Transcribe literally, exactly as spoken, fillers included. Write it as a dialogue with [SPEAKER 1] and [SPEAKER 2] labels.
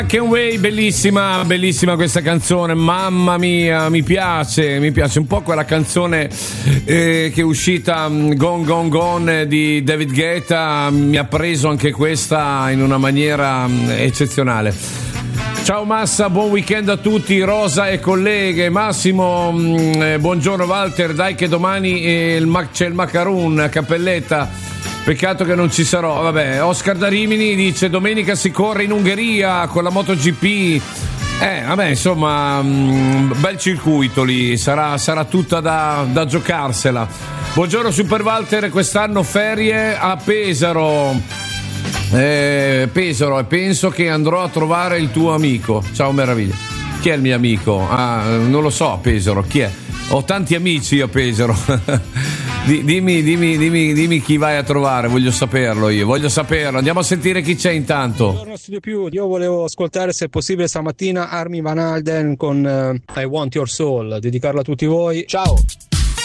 [SPEAKER 1] Can Way, bellissima, bellissima questa canzone, mamma mia, mi piace, mi piace un po' quella canzone eh, che è uscita, Gone Gone Gone di David Guetta, mi ha preso anche questa in una maniera eccezionale. Ciao Massa, buon weekend a tutti, Rosa e colleghe. Massimo, eh, buongiorno Walter, dai che domani eh, il mac- c'è il macaroon a Cappelletta. Peccato che non ci sarò. Vabbè, Oscar da Rimini dice domenica si corre in Ungheria con la MotoGP. Eh, vabbè, insomma, mh, bel circuito lì, sarà, sarà tutta da, da giocarsela. Buongiorno Super Walter, quest'anno ferie a Pesaro. Eh, Pesaro, e penso che andrò a trovare il tuo amico. Ciao meraviglia. Chi è il mio amico? Ah, non lo so a Pesaro, chi è? Ho tanti amici a Pesaro. Dimmi, dimmi, dimmi, dimmi chi vai a trovare, voglio saperlo io, voglio saperlo. Andiamo a sentire chi c'è intanto.
[SPEAKER 2] Buongiorno Studio Più, io volevo ascoltare se è possibile stamattina Armin Van Alden con uh, I Want Your Soul, dedicarlo a tutti voi. Ciao!